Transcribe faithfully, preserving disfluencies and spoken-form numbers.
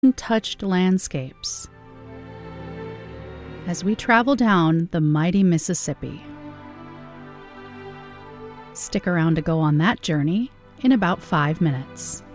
untouched landscapes as we travel down the mighty Mississippi. Stick around to go on that journey in about five minutes.